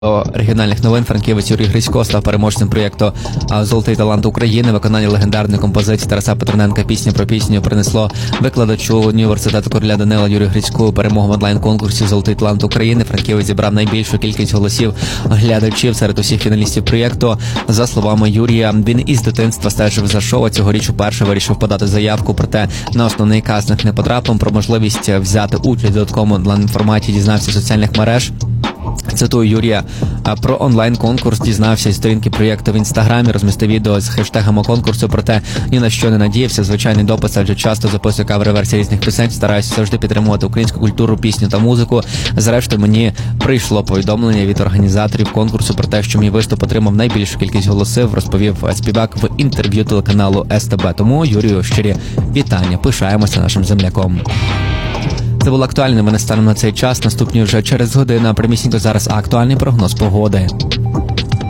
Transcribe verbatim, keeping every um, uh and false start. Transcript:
До регіональних новин Франківець Юрій Грицько став переможцем проєкту «Золотий талант України». Виконання легендарної композиції Тараса Петрененка «Пісня про пісню» принесло викладачу університету Короля Данила Юрію Грицьку перемогу в онлайн-конкурсі «Золотий талант України». Франківець зібрав найбільшу кількість голосів глядачів серед усіх фіналістів проєкту. За словами Юрія, він із дитинства стежив за шоу, а цьогоріч уперше вирішив подати заявку, проте на основний кастинг не потрапив. Про можливість взяти участь в додатковому онлайн-форматі дізнався з соціальних мереж. Цитую Юрія, про онлайн-конкурс дізнався з сторінки проєкту в інстаграмі, розмістив відео з хештегами конкурсу, проте ні на що не надіявся. Звичайний допис, адже часто записую кавер-версії різних пісень, стараюся завжди підтримувати українську культуру, пісню та музику. Зрештою, мені прийшло повідомлення від організаторів конкурсу про те, що мій виступ отримав найбільшу кількість голосів, розповів співак в інтерв'ю телеканалу ес те бе. Тому Юрію щирі вітання, пишаємося нашим земляком. Це було актуальне, ми не станемо на цей час. Наступні вже через годину, а примісінько зараз актуальний прогноз погоди.